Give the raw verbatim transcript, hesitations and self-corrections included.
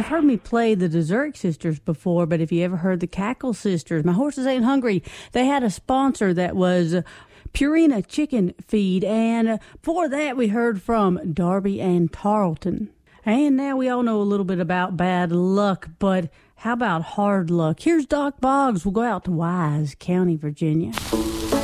heard me play the Dessert Sisters before, but if you ever heard the Cackle Sisters, My Horses Ain't Hungry, they had a sponsor that was Purina Chicken Feed. And before that, we heard from Darby and Tarleton. And now we all know a little bit about bad luck, but how about hard luck? Here's Doc Boggs. We'll go out to Wise County, Virginia.